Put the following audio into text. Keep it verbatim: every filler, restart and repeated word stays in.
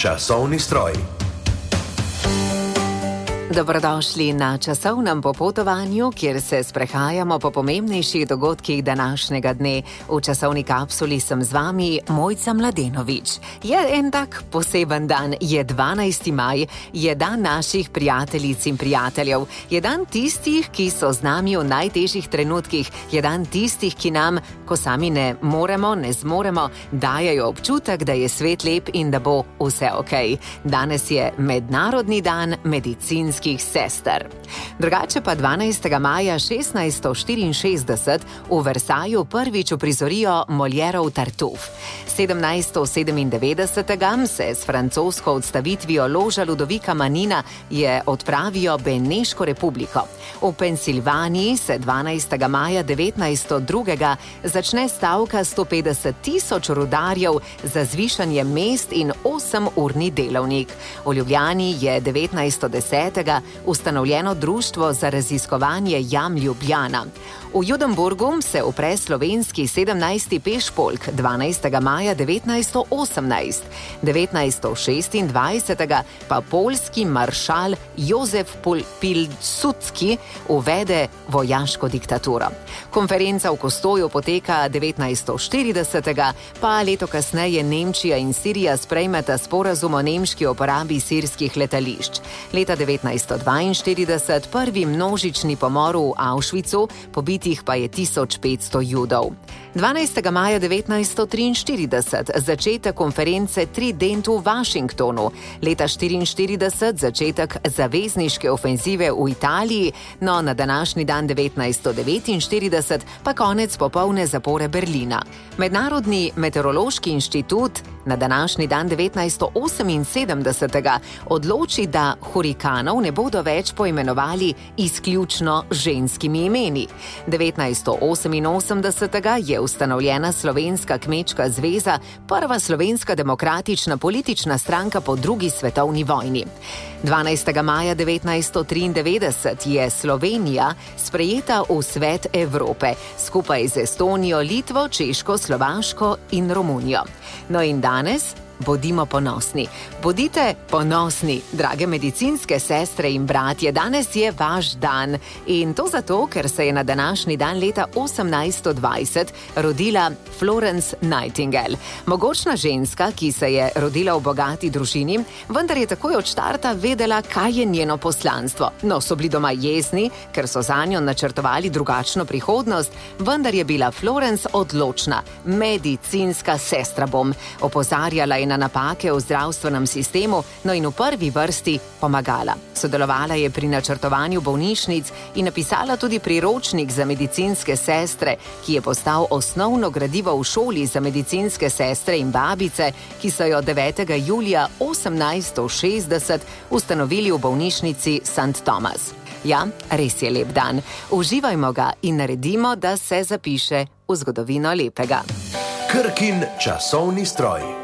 časovni stroj. Dobrodošli na časovnem popotovanju, kjer se sprehajamo po pomembnejših dogodkih današnjega dne. V časovni kapsuli sem z vami Mojca Mladenovič. Je en tak poseben dan, je dvanajsti maj, je dan naših prijateljic in prijateljev, je dan tistih, ki so z nami v najtežjih trenutkih, je dan tistih, ki nam, ko sami ne moremo, ne zmoremo, dajajo občutek, da je svet lep in da bo vse okej. Danes je mednarodni dan medicinskih sester. Drugače pa dvanajstega maja šestnajststo štiriinšestdeset v Versaju prvič uprizorijo Molierov Tartuf. sedemnajststo sedemindevetdesetega se s francosko odstavitvijo loža Ludovika Manina je odpravijo Beneško republiko. V Pensilvaniji se dvanajstega maja devetnajststo drugega začne stavka sto petdeset tisoč rudarjev za zvišanje mest in osemurni delovnik. V Ljubljani je devetnajststo desetega ustanovljeno Društvo za raziskovanje jam Ljubljana. V Judenburgu se upre slovenski sedemnajsti pešpolk dvanajstega maja devetnajststo osemnajst. devetnajststo šestindvajsetega pa poljski maršal Jozef Pilsudski uvede vojaško diktaturo. Konferenca v Kostoju poteka devetnajststo štiridesetega, pa leto kasneje Nemčija in Sirija sprejmeta sporazum o nemški uporabi sirskih letališč. Leta devetnajststo dvainštirideset prvi množični pomor v Auschwitzu, pobitih pa je tisoč petsto Judov. dvanajstega maja devetnajststo triinštirideset začetek konference Trident v Washingtonu. Leta štiriinštirideset začetek zavezniške ofenzive v Italiji, no na današnji dan devetnajststo devetinštirideset pa konec popolne zapore Berlina. Mednarodni meteorološki inštitut na današnji dan devetnajststo oseminsedemdesetega odloči, da hurikanov ne bodo več poimenovali izključno ženskimi imeni. devetnajststo oseminosemdesetega je ustanovljena Slovenska kmečka zveza, prva slovenska demokratična politična stranka po drugi svetovni vojni. dvanajstega maja devetnajststo triindevetdeset je Slovenija sprejeta v Svet Evrope, skupaj z Estonijo, Litvo, Češko, Slovaško in Romunijo. No in danes bodimo ponosni. Bodite ponosni, drage medicinske sestre in bratje, danes je vaš dan. In to zato, ker se je na današnji dan leta osemnajststo dvajset rodila Florence Nightingale. Mogočna ženska, ki se je rodila v bogati družini, vendar je takoj od štarta vedela, kaj je njeno poslanstvo. No, so bili doma jezni, ker so zanjo načrtovali drugačno prihodnost, vendar je bila Florence odločna. Medicinska sestra bom. Opozarjala je na napake v zdravstvenem sistemu, no in v prvi vrsti pomagala. Sodelovala je pri načrtovanju bolnišnic in napisala tudi priročnik za medicinske sestre, ki je postal osnovno gradivo v šoli za medicinske sestre in babice, ki so jo devetega julija osemnajststo šestdeset ustanovili v bolnišnici Sankt Thomas. Ja, res je lep dan. Uživajmo ga in naredimo, da se zapiše v zgodovino lepega. Krkin časovni stroj.